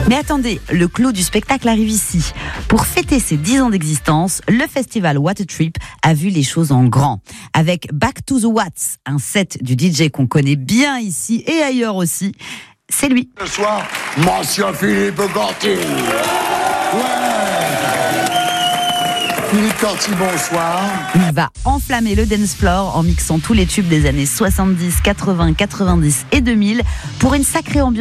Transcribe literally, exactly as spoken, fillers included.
Mais attendez, le clou du spectacle arrive ici. Pour fêter ses dix ans d'existence, le festival What a Trip a vu les choses en grand. Avec Back to the Watts, un set du D J qu'on connaît bien ici et ailleurs aussi. C'est lui. Ce soir, Monsieur Philippe Corti. Ouais. Philippe Corti, bonsoir. Il va enflammer le dance floor en mixant tous les tubes des années soixante-dix, quatre-vingts, quatre-vingt-dix et deux mille pour une sacrée ambiance.